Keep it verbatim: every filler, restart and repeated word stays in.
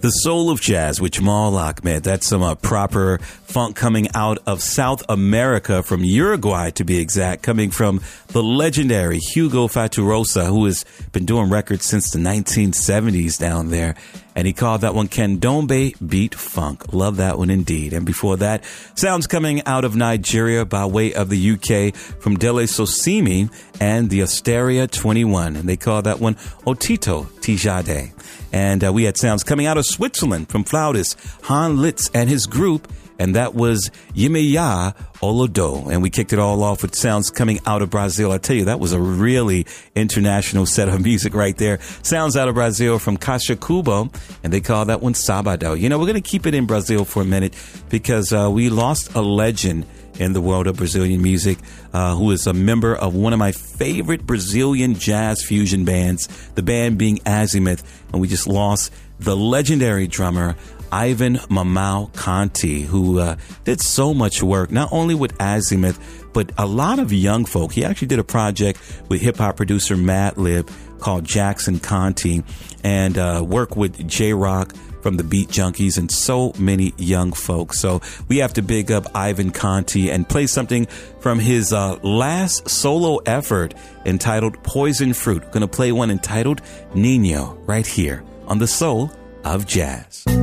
The Soul of Jazz with Jamal Ahmed. That's some uh, proper funk coming out of South America, from Uruguay to be exact, coming from the legendary Hugo Fatuosa, who has been doing records since the nineteen seventies down there. And he called that one Candombe Beat Funk. Love that one indeed. And before that, sounds coming out of Nigeria by way of the U K from Dele Sosimi and the Asteria twenty-one. And they call that one Otito Tijade. And uh, we had sounds coming out of Switzerland from flautist Han Litz and his group, and that was Yimeya Olodo. And we kicked it all off with sounds coming out of Brazil. I tell you, that was a really international set of music right there. Sounds out of Brazil from Caixa Cubo, and they call that one Sabado. You know, we're going to keep it in Brazil for a minute because uh, we lost a legend in the world of Brazilian music, uh, who is a member of one of my favorite Brazilian jazz fusion bands, the band being Azimuth. And we just lost the legendary drummer, Ivan Mamau Conti, who uh, did so much work, not only with Azimuth, but a lot of young folk. He actually did a project with hip-hop producer Madlib called Jackson Conti, and uh, worked with J-Rock from the Beat Junkies and so many young folks. So we have to big up Ivan Conti and play something from his uh, last solo effort entitled Poison Fruit. We're going to play one entitled Nino right here on The Soul of Jazz.